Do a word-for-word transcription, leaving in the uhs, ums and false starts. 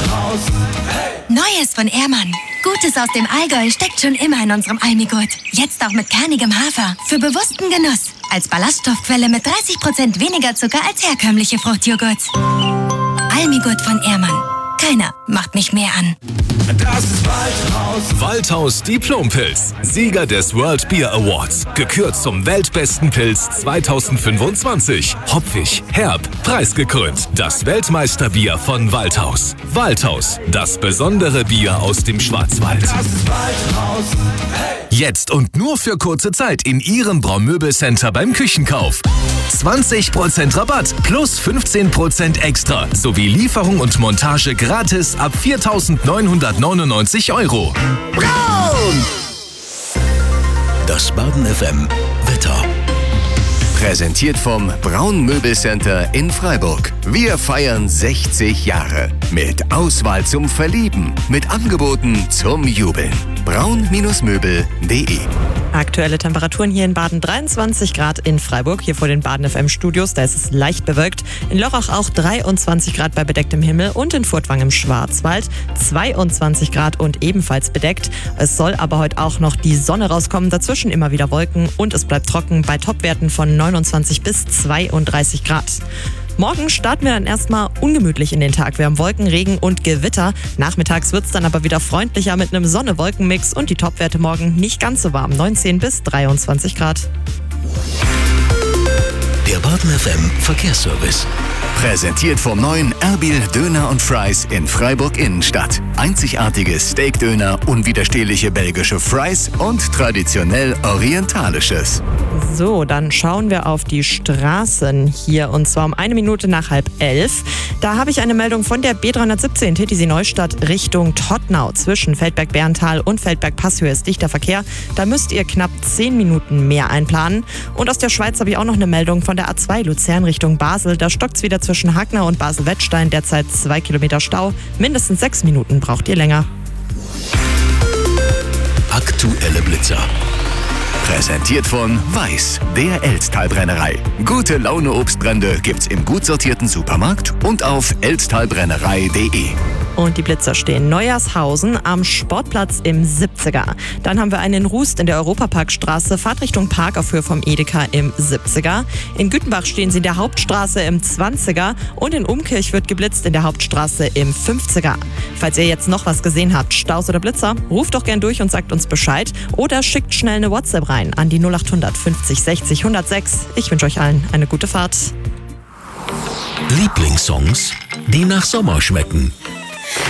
Waldhaus. Hey. Neues von Ehrmann. Gutes aus dem Allgäu steckt schon immer in unserem Almigurt. Jetzt auch mit kernigem Hafer. Für bewussten Genuss. Als Ballaststoffquelle mit dreißig Prozent weniger Zucker als herkömmliche Fruchtjoghurts. Almigurt von Ehrmann. Keiner macht mich mehr an. Das ist Waldhaus. Waldhaus Diplompilz. Sieger des World Beer Awards. Gekürt zum weltbesten Pilz zweitausendfünfundzwanzig. Hopfig, herb, preisgekrönt. Das Weltmeisterbier von Waldhaus. Waldhaus. Das besondere Bier aus dem Schwarzwald. Das ist Waldhaus. Hey. Jetzt und nur für kurze Zeit in Ihrem Braumöbelcenter beim Küchenkauf. zwanzig Prozent Rabatt plus fünfzehn Prozent extra sowie Lieferung und Montage gratis ab viertausendneunhundertneunundneunzig Euro. Braun! Das Baden F M Wetter. Präsentiert vom Braun Möbelcenter in Freiburg. Wir feiern sechzig Jahre. Mit Auswahl zum Verlieben. Mit Angeboten zum Jubeln. braun Möbel punkt de. Aktuelle Temperaturen hier in Baden dreiundzwanzig Grad in Freiburg, hier vor den Baden F M Studios, da ist es leicht bewölkt. In Lörrach auch dreiundzwanzig Grad bei bedecktem Himmel und in Furtwang im Schwarzwald zweiundzwanzig Grad und ebenfalls bedeckt. Es soll aber heute auch noch die Sonne rauskommen, dazwischen immer wieder Wolken und es bleibt trocken bei Topwerten von neunundzwanzig bis zweiunddreißig Grad. Morgen starten wir dann erstmal ungemütlich in den Tag. Wir haben Wolken, Regen und Gewitter. Nachmittags wird es dann aber wieder freundlicher mit einem Sonne-Wolken-Mix und die Topwerte morgen nicht ganz so warm, neunzehn bis dreiundzwanzig Grad. Der Baden F M Verkehrsservice. Präsentiert vom neuen Erbil Döner und Fries in Freiburg Innenstadt. Einzigartige Steakdöner, unwiderstehliche belgische Fries und traditionell orientalisches. So, dann schauen wir auf die Straßen hier und zwar um eine Minute nach halb elf. Da habe ich eine Meldung von der B dreihundertsiebzehn T T C Neustadt Richtung Tottnau. Zwischen Feldberg-Berntal und Feldberg-Passhöhe ist dichter Verkehr. Da müsst ihr knapp zehn Minuten mehr einplanen. Und aus der Schweiz habe ich auch noch eine Meldung von der A zwei Luzern Richtung Basel. Da stockt es wieder zwischen Hagnau und Basel-Wettstein. Derzeit zwei Kilometer Stau. Mindestens sechs Minuten braucht ihr länger. Aktuelle Blitzer. Präsentiert von Weiß, der Elztalbrennerei. Gute Laune Obstbrände gibt's im gut sortierten Supermarkt und auf elztalbrennerei punkt de. Und die Blitzer stehen Neuershausen am Sportplatz im siebziger. Dann haben wir einen in Rust in der Europaparkstraße, Fahrtrichtung Park auf Höhe vom Edeka im siebziger. In Güttenbach stehen sie in der Hauptstraße im zwanziger und in Umkirch wird geblitzt in der Hauptstraße im fünfziger. Falls ihr jetzt noch was gesehen habt, Staus oder Blitzer, ruft doch gern durch und sagt uns Bescheid oder schickt schnell eine WhatsApp rein an die null acht hundert fünfzig sechzig hundertsechs. Ich wünsche euch allen eine gute Fahrt. Lieblingssongs, die nach Sommer schmecken.